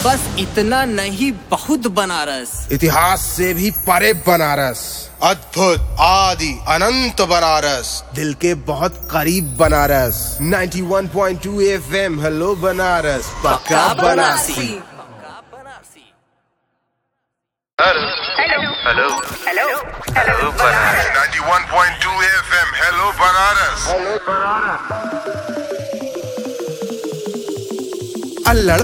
बस इतना नहीं, बहुत बनारस। इतिहास से भी परे बनारस, अद्भुत आदि अनंत बनारस, दिल के बहुत करीब बनारस। 91.2 FM, हेलो बनारस, पक्का Banarasi. Hello hello hello hello hello Banaras. 91.2 FM, hello Banaras. अल्लड़